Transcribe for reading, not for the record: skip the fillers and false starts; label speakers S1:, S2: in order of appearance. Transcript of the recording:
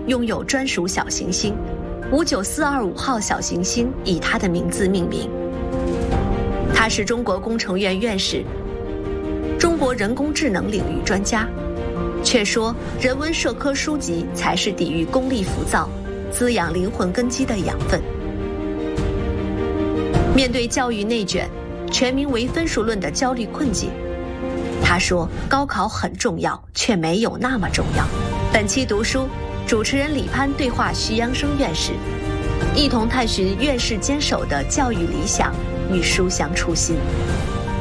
S1: 拥有专属小行星59425号小行星以他的名字命名。他是中国工程院院士，中国人工智能领域专家，却说人文社科书籍才是抵御功利浮躁、滋养灵魂根基的养分。面对教育内卷、全民唯分数论的焦虑困境，他说高考很重要，却没有那么重要。本期读书，主持人李攀对话徐阳生院士，一同探寻院士坚守的教育理想与书香初心。